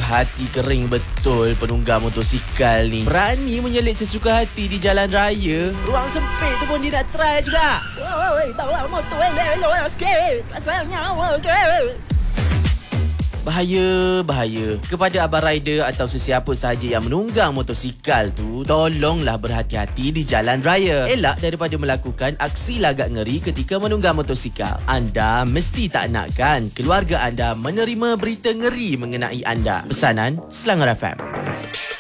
hati kering betul penunggang motosikal ni. Berani menyelit sesuka hati di jalan raya. Ruang sempit tu pun dia nak try juga. Bawa motor elok sikit. Pasal nyawa ke. Bahaya. Kepada abang rider atau sesiapa sahaja yang menunggang motosikal tu, tolonglah berhati-hati di jalan raya. Elak daripada melakukan aksi lagak ngeri ketika menunggang motosikal. Anda mesti tak nakkan keluarga anda menerima berita ngeri mengenai anda. Pesanan Selangor FM.